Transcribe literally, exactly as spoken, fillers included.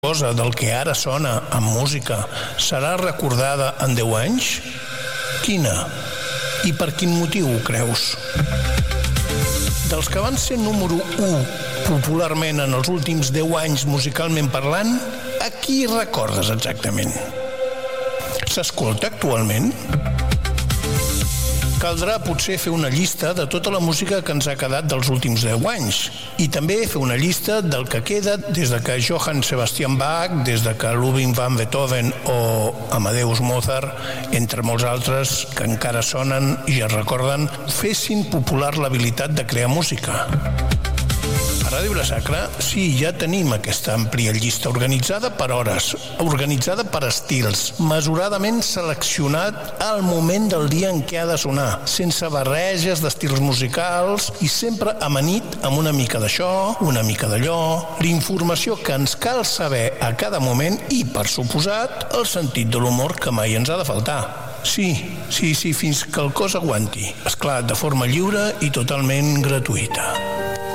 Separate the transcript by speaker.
Speaker 1: cosa del que ara sona amb música serà recordada en deu anys? Quina? I per quin motiu ho creus? Dels que van ser número u popularment en els últims deu anys musicalment parlant, a qui recordes exactament? S'escolta actualment? Caldrà potser fer una llista de tota la música que ens ha quedat dels últims deu anys i també fer una llista del que queda des de que Johann Sebastian Bach, des de que Ludwig van Beethoven o Amadeus Mozart, entre molts altres que encara sonen i es recorden, fessin popular l'habilitat de crear música. A Ràdio Vila-sacra, sí, ja tenim aquesta àmplia llista organitzada per hores, organitzada per estils, mesuradament seleccionat al moment del dia en què ha de sonar, sense barreges d'estils musicals i sempre amanit amb una mica d'això, una mica d'allò, l'informació que ens cal saber a cada moment i, per suposat, el sentit de l'humor que mai ens ha de faltar. Sí, sí, sí, fins que el cos aguanti. Esclar, de forma lliure i totalment gratuïta.